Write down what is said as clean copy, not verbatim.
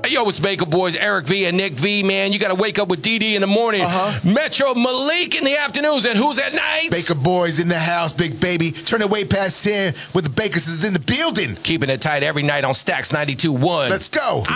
Hey, yo, it's Baker Boys, Eric V and Nick V, man. You got to wake up with DD in the morning. Metro Malik in the afternoons. And who's at night? Baker Boys in the house, big baby. Turn it way past 10 with the Bakers is in the building. Keeping it tight every night on Stacks 92.1. Let's go.